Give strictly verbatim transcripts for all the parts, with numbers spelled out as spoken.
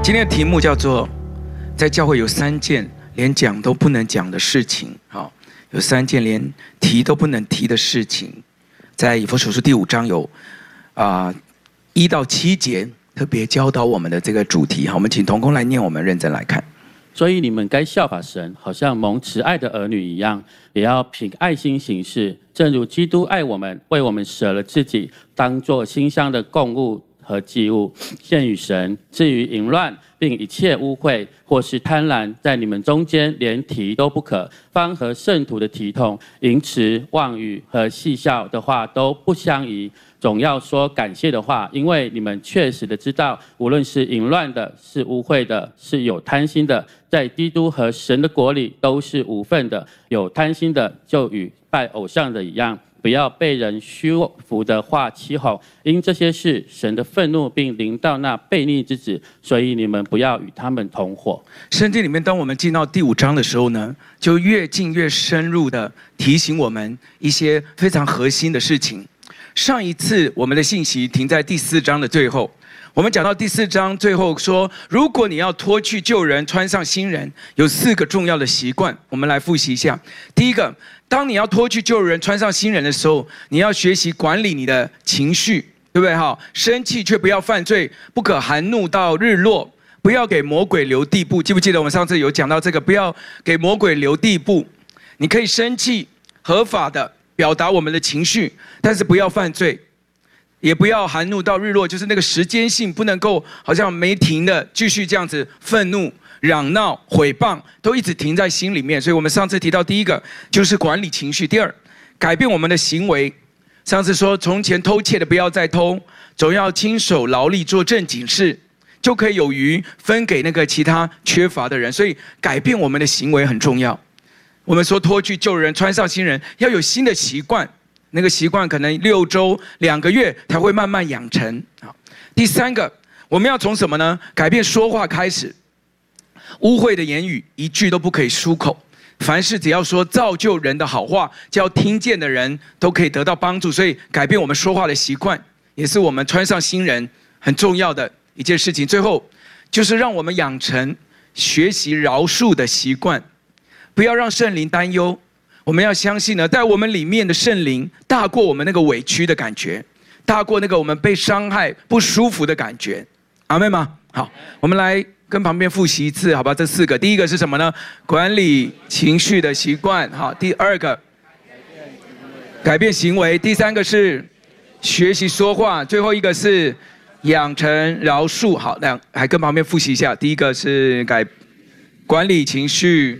今天的题目叫做“在教会有三件连讲都不能讲的事情”。好，有三件连提都不能提的事情，在以弗所书第五章有啊一到七节特别教导我们的这个主题。好，我们请同工来念，我们认真来看。 所以你们该效法神，好像蒙慈爱的儿女一样，也要凭爱心行事，正如基督爱我们，为我们舍了自己，当作馨香的供物和祭物，献与神。至于淫乱，并一切污秽或是贪婪，在你们中间连提都不可，方和圣徒的体统、淫词、妄语和戏笑的话都不相宜。总要说感谢的话，因为你们确实的知道，无论是淫乱的，是污秽的，是有贪心的，在基督和神的国里都是无份的。有贪心的，就与拜偶像的一样，不要被人虚浮的话欺哄，因这些事神的愤怒并临到那悖逆之子，所以你们不要与他们同伙。 圣经里面，当我们进到第五章的时候呢，就越进越深入的提醒我们一些非常核心的事情。上一次我们的信息停在第四章的最后，我们讲到第四章最后说，如果你要脱去旧人，穿上新人，有四个重要的习惯，我们来复习一下。第一个，当你要脱去旧人，穿上新人的时候，你要学习管理你的情绪，对不对？好，生气却不要犯罪，不可含怒到日落，不要给魔鬼留地步。记不记得我们上次有讲到这个？不要给魔鬼留地步。你可以生气，合法的表达我们的情绪，但是不要犯罪，也不要含怒到日落，就是那个时间性不能够好像没停的继续这样子愤怒、嚷闹、毁谤，都一直停在心里面。所以我们上次提到第一个就是管理情绪，第二，改变我们的行为。上次说从前偷窃的不要再偷，总要亲手劳力做正经事，就可以有余分给那个其他缺乏的人。所以改变我们的行为很重要。我们说脱去旧人，穿上新人，要有新的习惯，那个习惯可能六周、两个月才会慢慢养成。好，第三个，我们要从什么呢？改变说话开始，污秽的言语一句都不可以出口。凡事只要说造就人的好话，叫听见的人都可以得到帮助。所以改变我们说话的习惯，也是我们穿上新人很重要的一件事情。最后，就是让我们养成学习饶恕的习惯。不要让圣灵担忧，我们要相信呢，在我们里面的圣灵大过我们那个委屈的感觉，大过那个我们被伤害不舒服的感觉。阿们吗？好，我们来跟旁边复习一次，好吧？这四个，第一个是什么呢？管理情绪的习惯。好，第二个，改变行为。第三个是学习说话。最后一个是养成饶恕。好，那还跟旁边复习一下。第一个是改管理情绪。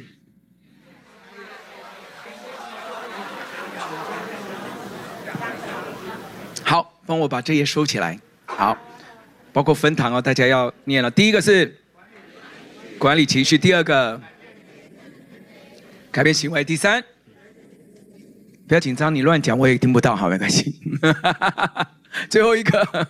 好，帮我把这页收起来。好，包括分堂哦，大家要念了。第一个是管理情绪，第二个改变行为，第三不要紧张，你乱讲我也听不到，好，没关系。最后一个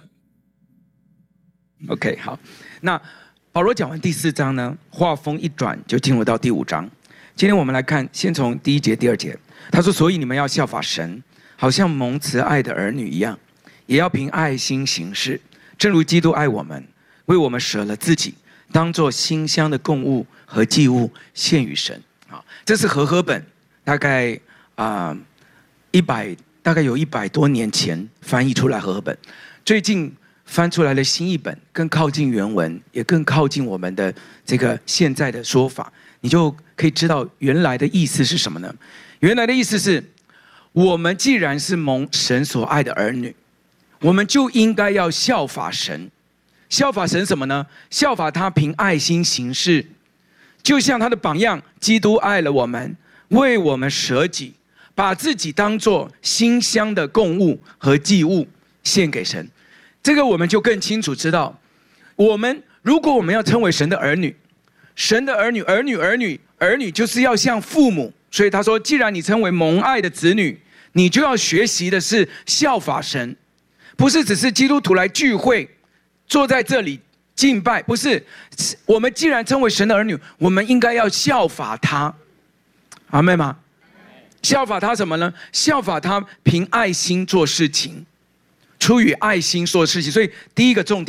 ，OK， 好。那保罗讲完第四章呢，话锋一转就进入到第五章。今天我们来看，先从第一节、第二节，他说：“所以你们要效法神，好像蒙慈爱的儿女一样。”也要凭爱心行事，正如基督爱我们，为我们舍了自己，当作馨香的供物和祭物献与神。好，这是和合本，大概啊一百，大概有一百多年前翻译出来和合本，最近翻出来的新译本更靠近原文，也更靠近我们的这个现在的说法，你就可以知道原来的意思是什么呢？原来的意思是，我们既然是蒙神所爱的儿女，我们就应该要效法神。效法神什么呢？效法他凭爱心行事，就像他的榜样，基督爱了我们，为我们舍己，把自己当作馨香的供物和祭物献给神。这个我们就更清楚知道，我们如果我们要称为神的儿女，神的儿女，儿女儿女儿女就是要像父母。所以他说，既然你称为蒙爱的子女，你就要学习的是效法神，不是只是基督徒来聚会，坐在这里敬拜，不是。我们既然称为神的儿女，我们应该要效法他。阿们吗？效法他什么呢？效法他凭爱心做事情，出于爱心做事情。所以第一个重点，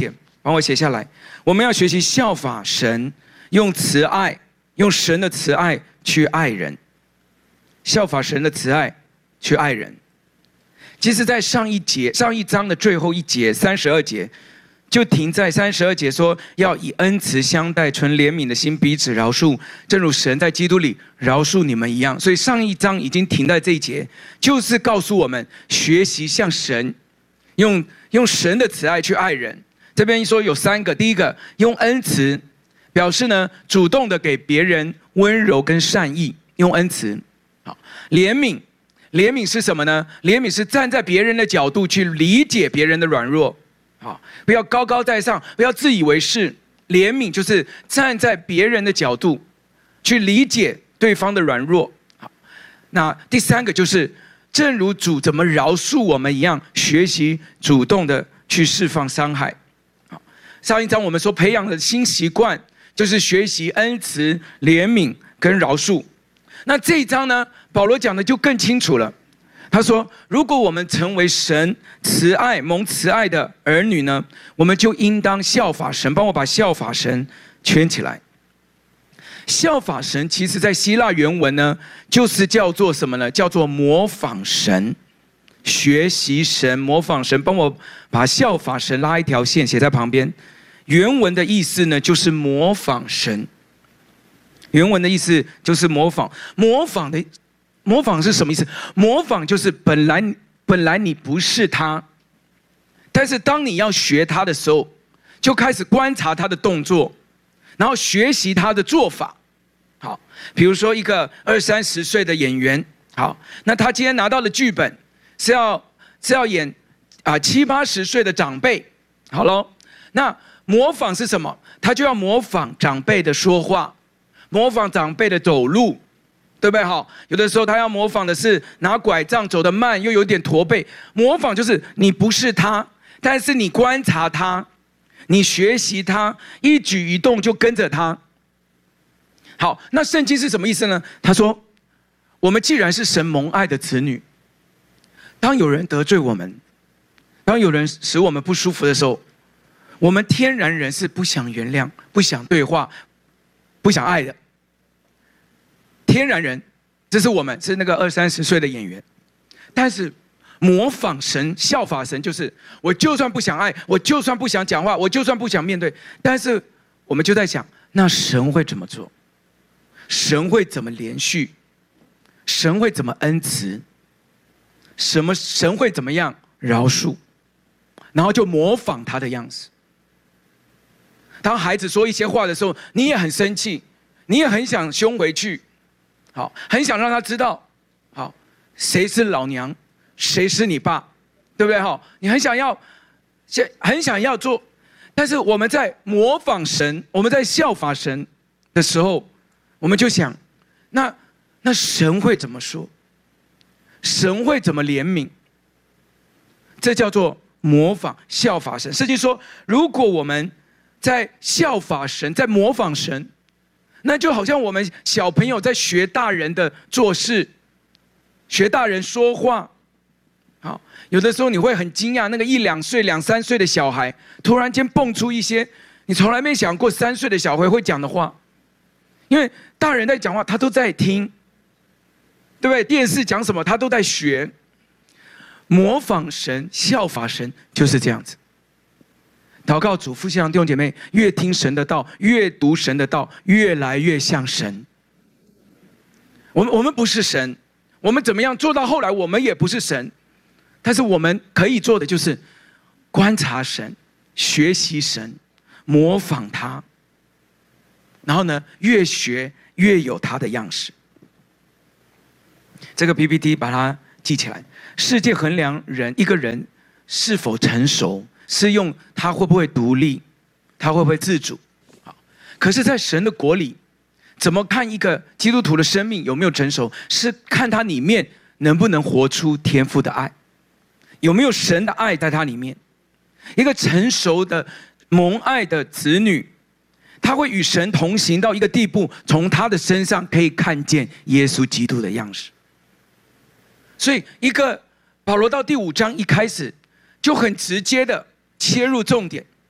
帮我写下来。我们要学习效法神，用慈爱，用神的慈爱去爱人。效法神的慈爱去爱人。其实在上一节上一章的最后一节三十二节，就停在三十二节说，要以恩慈相待，存怜悯的心彼此饶恕，正如神在基督里饶恕你们一样。所以上一章已经停在这一节，就是告诉我们学习像神，用用神的慈爱去爱人。这边说有三个，第一个用恩慈，表示呢主动的给别人温柔跟善意，用恩慈。好，怜悯，怜悯是什么呢？怜悯是站在别人的角度去理解别人的软弱。好，不要高高在上，不要自以为是。怜悯就是站在别人的角度去理解对方的软弱。好，那第三个就是正如主怎么饶恕我们一样，学习主动的去释放伤害。好，上一章我们说培养的新习惯就是学习恩慈、怜悯跟饶恕。那这一章呢，保罗讲的就更清楚了。他说，如果我们成为神慈爱蒙慈爱的儿女呢，我们就应当效法神。帮我把效法神圈起来。效法神其实在希腊原文呢，就是叫做什么呢？叫做模仿神，学习神，模仿神。帮我把效法神拉一条线写在旁边。原文的意思呢，就是模仿神。原文的意思就是模仿，模仿的模仿是什么意思？模仿就是本来本来你不是他，但是当你要学他的时候，就开始观察他的动作，然后学习他的做法。好，比如说一个二三十岁的演员，好，那他今天拿到的剧本是要是要演啊七八十岁的长辈，好咯，那模仿是什么？他就要模仿长辈的说话。模仿长辈的走路，对不对？好，有的时候他要模仿的是拿拐杖走得慢，又有点驼背。模仿就是你不是他，但是你观察他，你学习他，一举一动就跟着他。好，那圣经是什么意思呢？他说，我们既然是神蒙爱的子女，当有人得罪我们，当有人使我们不舒服的时候，我们天然人是不想原谅、不想对话、不想爱的。天然人，这是我们，是那个二三十岁的演员。但是模仿神、效法神，就是我就算不想爱，我就算不想讲话，我就算不想面对，但是我们就在想，那神会怎么做？神会怎么连续？神会怎么恩慈？什么？神会怎么样饶恕？然后就模仿他的样子。当孩子说一些话的时候，你也很生气，你也很想凶回去。好，很想让他知道，好，谁是老娘，谁是你爸，对不对？好，你很想要，很想要做，但是我们在模仿神，我们在效法神的时候，我们就想，那那神会怎么说？神会怎么怜悯？这叫做模仿效法神。圣经说，如果我们在效法神，在模仿神，那就好像我们小朋友在学大人的做事，学大人说话。好，有的时候你会很惊讶，那个一两岁、两三岁的小孩，突然间蹦出一些你从来没想过三岁的小孩会讲的话。因为大人在讲话，他都在听，对不对？电视讲什么，他都在学。模仿神、效法神就是这样子。祷告主父，信仰弟兄姐妹，越听神的道，越读神的道，越来越像神。我们我们不是神，我们怎么样做到后来，我们也不是神，但是我们可以做的就是观察神，学习神，模仿他，然后呢，越学越有他的样式。这个 P P T 把它记起来。世界衡量人一个人是否成熟，是用他会不会独立，他会不会自主。好，可是，在神的国里，怎么看一个基督徒的生命有没有成熟？是看他里面能不能活出天父的爱，有没有神的爱在他里面。一个成熟的蒙爱的子女，他会与神同行到一个地步，从他的身上可以看见耶稣基督的样式。所以，一个保罗到第五章一开始就很直接的切入重点，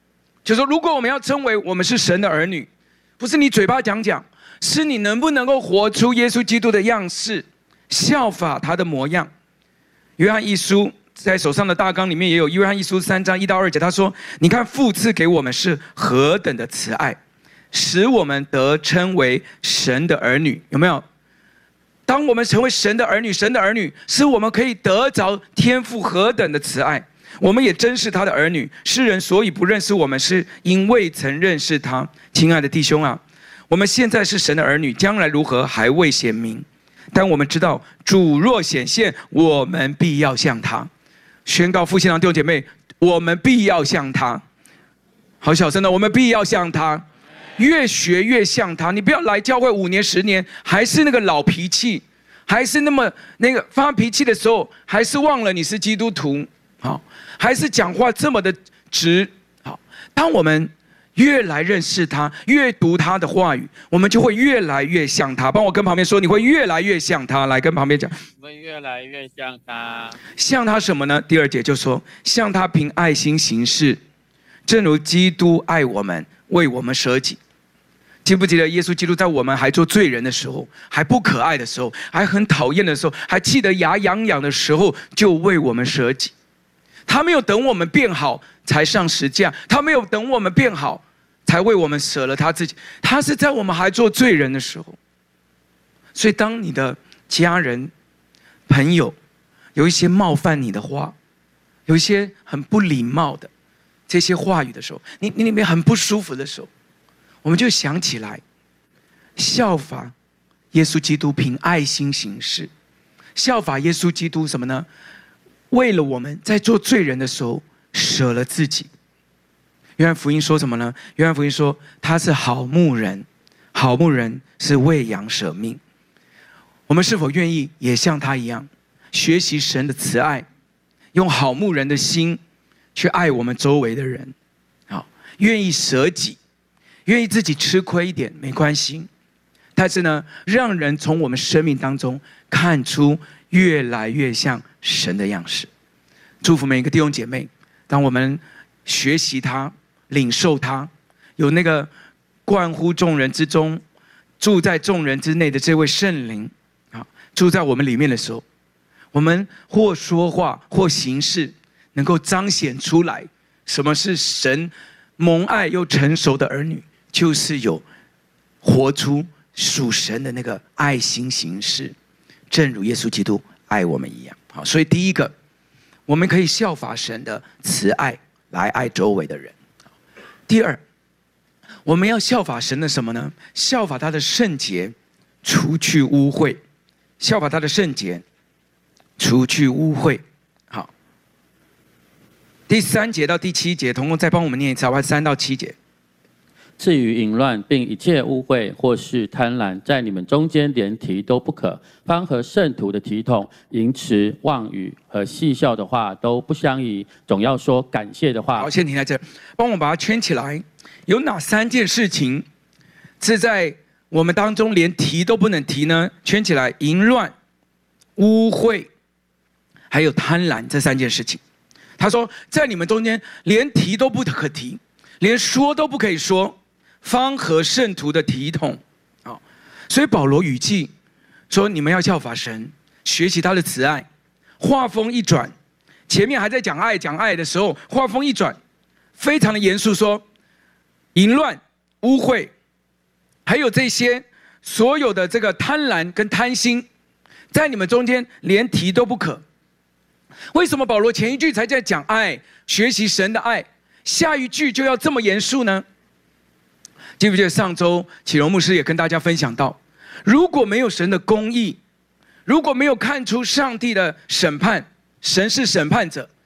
就说如果我们要称为我们是神的儿女，不是你嘴巴讲讲，是你能不能够活出耶稣基督的样式，效法他的模样。约翰一书在手上的大纲里面也有约翰一书三章一到二节，他说：你看父赐给我们是何等的慈爱，使我们得称为神的儿女。有没有？当我们成为神的儿女，神的儿女是我们可以得着天父何等的慈爱。我们也真是他的儿女，世人所以不认识我们，是因未曾认识他。亲爱的弟兄啊，我们现在是神的儿女，将来如何还未显明，但我们知道主若显现，我们必要像他。宣告复兴堂弟兄姐妹，我们必要像他。好小声的，我们必要像他，越学越像他。你不要来教会五年十年，还是那个老脾气，还是那么那个发脾气的时候，还是忘了你是基督徒，好，还是讲话这么的直。好，当我们越来认识他，越读他的话语，我们就会越来越像他。帮我跟旁边说，你会越来越像他。来跟旁边讲， 会越来越像他。 像他什么呢？第二节就说，像他凭爱心行事，正如基督爱我们，为我们舍己。记不记得耶稣基督在我们还做罪人的时候，还不可爱的时候，还很讨厌的时候，还气得牙痒痒的时候，就为我们舍己。他没有等我们变好才上十架，他没有等我们变好才为我们舍了他自己，他是在我们还做罪人的时候。所以当你的家人朋友有一些冒犯你的话，有一些很不礼貌的这些话语的时候，你你里面很不舒服的时候，我们就想起来效法耶稣基督凭爱心行事，效法耶稣基督什么呢？为了我们在做罪人的时候舍了自己。约翰福音说什么呢？约翰福音说他是好牧人，好牧人是为羊舍命。我们是否愿意也像他一样学习神的慈爱，用好牧人的心去爱我们周围的人？好，愿意舍己，愿意自己吃亏一点没关系，但是呢，让人从我们生命当中看出越来越像神的样式。祝福每一个弟兄姐妹，当我们学习他，领受他，有那个冠乎众人之中，住在众人之内的这位圣灵啊，住在我们里面的时候，我们或说话或行事，能够彰显出来什么是神蒙爱又成熟的儿女，就是有活出属神的那个爱心行事，正如耶稣基督爱我们一样。好，所以第一个，我们可以效法神的慈爱来爱周围的人。第二，我们要效法神的什么呢？效法他的圣洁，除去污秽。效法他的圣洁，除去污秽。好，第三节到第七节，同工再帮我们念一次，好，三到七节。 至于淫乱并一切污秽或是贪婪，在你们中间连提都不可，方和圣徒的体统、淫词、妄语和戏笑的话都不相宜，总要说感谢的话。 好，先停在这，帮我把它圈起来。有哪三件事情是在我们当中连提都不能提呢？圈起来：淫乱、污秽，还有贪婪这三件事情。他说，在你们中间连提都不可提，连说都不可以说。方和圣徒的体统，啊，所以保罗语气说：你们要效法神，学习他的慈爱。话锋一转，前面还在讲爱讲爱的时候，话锋一转，非常的严肃说：淫乱、污秽，还有这些所有的这个贪婪跟贪心，在你们中间连提都不可。为什么保罗前一句才在讲爱，学习神的爱，下一句就要这么严肃呢？记不记得上周启荣牧师也跟大家分享到，如果没有神的公义，如果没有看出上帝的审判，神是审判者，